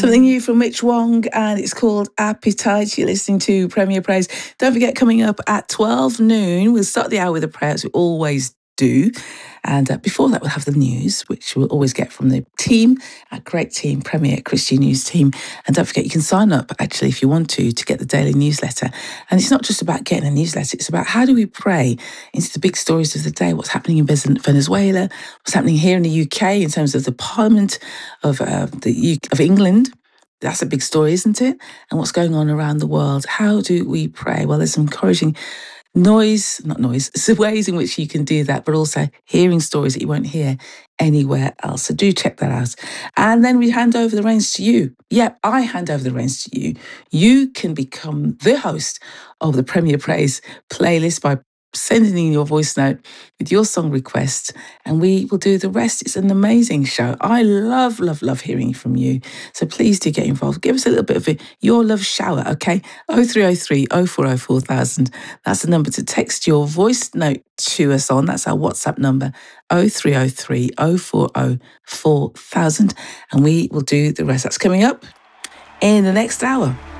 Something new from Mitch Wong, and it's called Appetite. You're listening to Premier Praise. Don't forget, coming up at 12 noon, we'll start the hour with a prayer, as we always do. And before that, we'll have the news, which we'll always get from the team, our great team, Premier Christian News team. And don't forget, you can sign up, actually, if you want to get the daily newsletter. And it's not just about getting a newsletter, it's about how do we pray into the big stories of the day, what's happening in Venezuela, what's happening here in the UK in terms of the Parliament of England. That's a big story, isn't it? And what's going on around the world. How do we pray? Well, there's some encouraging ways in which you can do that, but also hearing stories that you won't hear anywhere else. So do check that out. And then we hand over the reins to you. Yeah, I hand over the reins to you. You can become the host of the Premier Praise playlist by sending in your voice note with your song request, and we will do the rest. It's an amazing show. I love hearing from you. So please do get involved. Give us a little bit of your love shower, okay? 0303 040 4000. That's the number to text your voice note to us on. That's our WhatsApp number, 0303 040 4000. And we will do the rest. That's coming up in the next hour.